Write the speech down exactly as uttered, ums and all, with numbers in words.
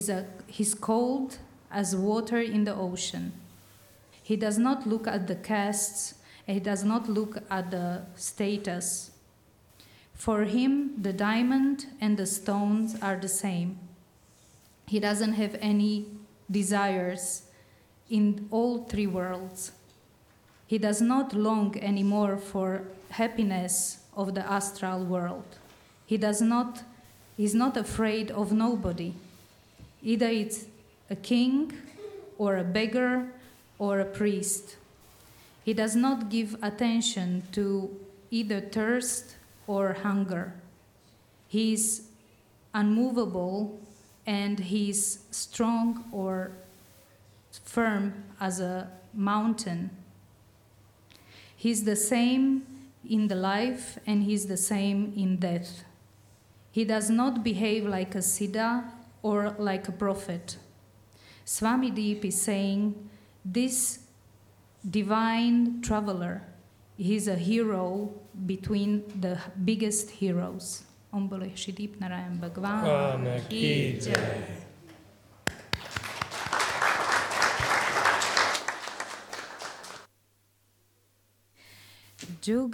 He's, a, he's cold as water in the ocean. He does not look at the castes, he does not look at the status. For him, the diamond and the stones are the same. He doesn't have any desires in all three worlds. He does not long anymore for happiness of the astral world. He does not, he's not afraid of nobody. Either it's a king or a beggar or a priest. He does not give attention to either thirst or hunger. He is unmovable and he is strong or firm as a mountain. He's the same in the life and he's the same in death. He does not behave like a Siddha or like a prophet. Swami Deep is saying, this divine traveler, he's a hero between the biggest heroes. Om Bolo Shri Deep Narayan Bhagwan Ki Jai.